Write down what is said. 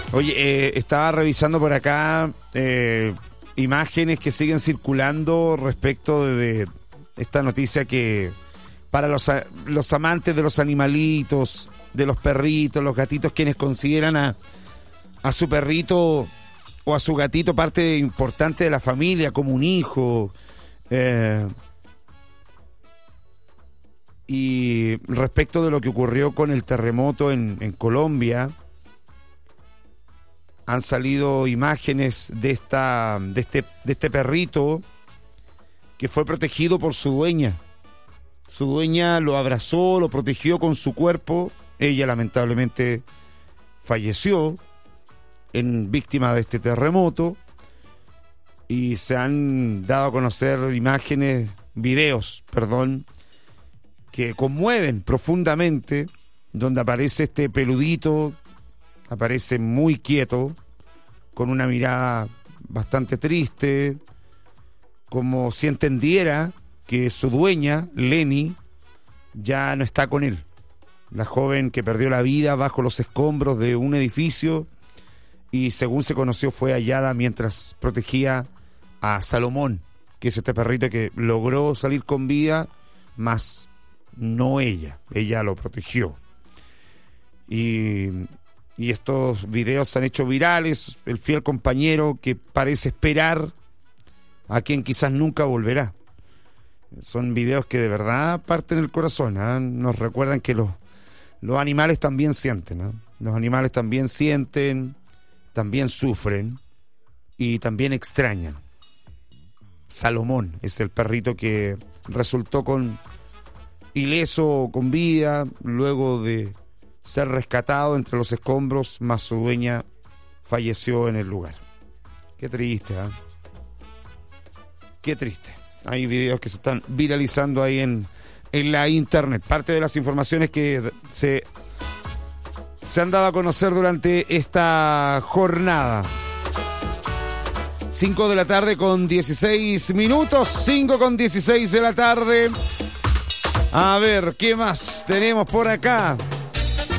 Oye, estaba revisando por acá imágenes que siguen circulando respecto de esta noticia que para los amantes de los animalitos, de los perritos, los gatitos, quienes consideran a su perrito o a su gatito parte importante de la familia, como un hijo. Y respecto de lo que ocurrió con el terremoto en Colombia, han salido imágenes de este perrito que fue protegido por su dueña. Su dueña lo abrazó, lo protegió con su cuerpo. Ella lamentablemente falleció víctima de este terremoto. Y se han dado a conocer videos, que conmueven profundamente, donde aparece este peludito, aparece muy quieto, con una mirada bastante triste, como si entendiera que su dueña, Lenny, ya no está con él. La joven que perdió la vida bajo los escombros de un edificio y, según se conoció, fue hallada mientras protegía a Salomón, que es este perrito que logró salir con vida, mas no ella lo protegió. Y estos videos se han hecho virales, el fiel compañero que parece esperar a quien quizás nunca volverá. Son videos que de verdad parten el corazón, ¿eh? Nos recuerdan que los animales también sienten, ¿eh? Los animales también sienten, también sufren y también extrañan. Salomón es el perrito que resultó ileso, con vida, luego de ser rescatado entre los escombros, mas su dueña falleció en el lugar. Qué triste, ¿eh? Qué triste. Hay videos que se están viralizando ahí en la internet. Parte de las informaciones que se han dado a conocer durante esta jornada. 5 de la tarde con 16 minutos. 5 con 16 de la tarde. A ver, ¿qué más tenemos por acá?